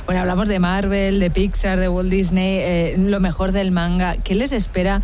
Bueno, hablamos de Marvel, de Pixar, de Walt Disney, lo mejor del manga. ¿Qué les espera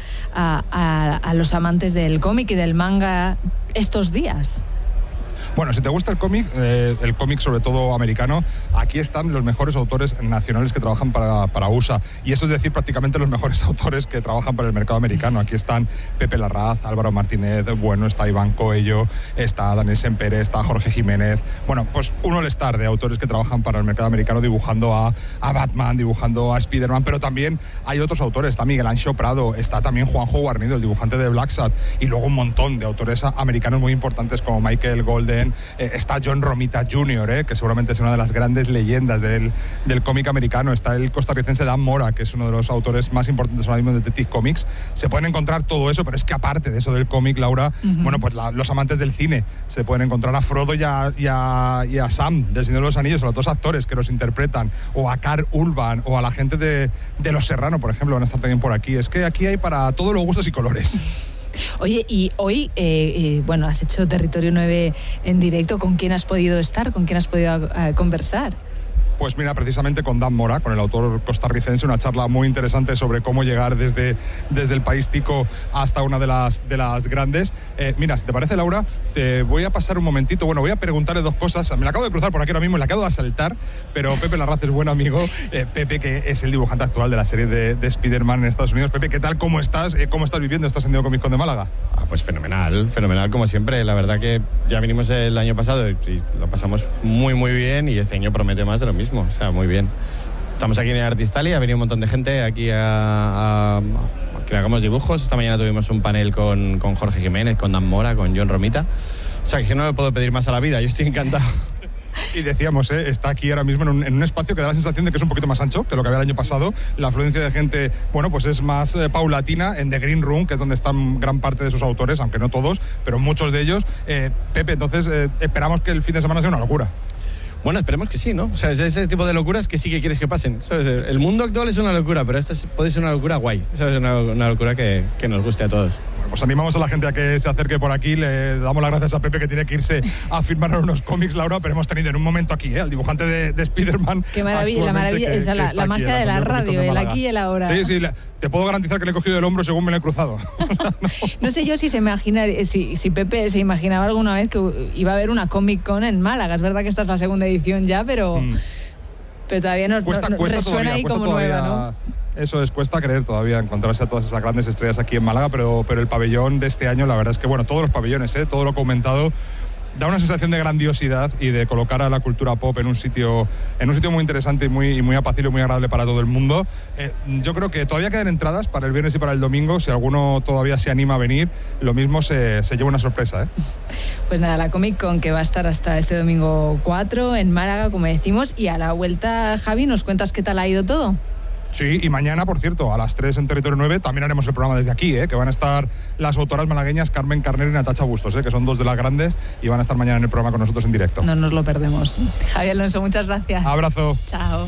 a los amantes del cómic y del manga estos días? Bueno, si te gusta el cómic sobre todo americano, aquí están los mejores autores nacionales que trabajan para USA. Y eso es decir, prácticamente los mejores autores que trabajan para el mercado americano. Aquí están Pepe Larraz, Álvaro Martínez, bueno, está Iván Coello, está Daniel Sempere, está Jorge Jiménez. Bueno, pues un all-star de autores que trabajan para el mercado americano dibujando a Batman, dibujando a Spider-Man, pero también hay otros autores. Está Miguel Anxo Prado, está también Juanjo Guarnido, el dibujante de Black Sat, y luego un montón de autores americanos muy importantes como Michael Golden. Está John Romita Jr., que seguramente es una de las grandes leyendas del cómic americano. Está el costarricense Dan Mora, que es uno de los autores más importantes ahora mismo de Detective Comics. Se pueden encontrar todo eso, pero es que aparte de eso del cómic, Laura, bueno, pues los amantes del cine se pueden encontrar a Frodo y a Sam del Señor de los Anillos, a los dos actores que los interpretan, o a Karl Urban, o a la gente de Los Serrano, por ejemplo, van a estar también por aquí. Es que aquí hay para todos los gustos y colores. Oye, y hoy, bueno, has hecho Territorio 9 en directo. ¿Con quién has podido estar? ¿Con quién has podido conversar? Pues mira, precisamente con Dan Mora, con el autor costarricense, una charla muy interesante sobre cómo llegar desde el país tico hasta una de las grandes. Mira, si te parece, Laura, te voy a pasar un momentito. Bueno, voy a preguntarle dos cosas. Me la acabo de cruzar por aquí ahora mismo y la acabo de asaltar, pero Pepe Larraz es buen amigo. Pepe, que es el dibujante actual de la serie de Spider-Man en Estados Unidos. Pepe, ¿qué tal? ¿Cómo estás? ¿Cómo estás viviendo esta San Diego Comic Con de Málaga? Pues fenomenal como siempre. La verdad que ya vinimos el año pasado y lo pasamos muy, muy bien, y este año promete más de lo mismo. O sea, muy bien. Estamos aquí en el Artistali, ha venido un montón de gente aquí a que hagamos dibujos. Esta mañana tuvimos un panel con Jorge Jiménez, con Dan Mora, con John Romita. O sea, que no le puedo pedir más a la vida, yo estoy encantado. Y decíamos, está aquí ahora mismo en un espacio que da la sensación de que es un poquito más ancho que lo que había el año pasado. La afluencia de gente, bueno, pues es más paulatina en The Green Room, que es donde están gran parte de sus autores, aunque no todos, pero muchos de ellos. Pepe, entonces esperamos que el fin de semana sea una locura. Bueno, esperemos que sí, ¿no? O sea, es ese tipo de locuras que sí que quieres que pasen, ¿sabes? El mundo actual es una locura, pero esta puede ser una locura guay, ¿sabes? Una locura que nos guste a todos. Bueno, pues animamos a la gente a que se acerque por aquí. Le damos las gracias a Pepe, que tiene que irse a firmar unos cómics, Laura, pero hemos tenido en un momento aquí al dibujante de Spider-Man. Qué maravilla, la maravilla, la magia de la radio, el aquí y el ahora. Sí, te puedo garantizar que le he cogido el hombro según me lo he cruzado. No sé yo si si Pepe se imaginaba alguna vez que iba a haber una Comic Con en Málaga. Es verdad que esta es la segunda edición ya, pero todavía no resuena todavía, ahí como todavía, nueva, ¿no? Eso es, cuesta creer todavía encontrarse a todas esas grandes estrellas aquí en Málaga, pero el pabellón de este año, la verdad es que, bueno, todos los pabellones, todo lo comentado, da una sensación de grandiosidad y de colocar a la cultura pop en un sitio muy interesante y muy apacible y muy agradable para todo el mundo. Yo creo que todavía quedan entradas para el viernes y para el domingo. Si alguno todavía se anima a venir, lo mismo se lleva una sorpresa. Pues nada, la Comic Con, que va a estar hasta este domingo 4 en Málaga, como decimos, y a la vuelta, Javi, ¿nos cuentas qué tal ha ido todo? Sí, y mañana, por cierto, a las 3 en Territorio 9 también haremos el programa desde aquí, que van a estar las autoras malagueñas Carmen Carnero y Natacha Bustos, que son dos de las grandes, y van a estar mañana en el programa con nosotros en directo. No nos lo perdemos. Javier Alonso, muchas gracias. Abrazo. Chao.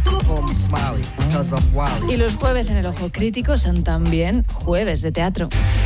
Y los jueves en El Ojo Crítico son también jueves de teatro.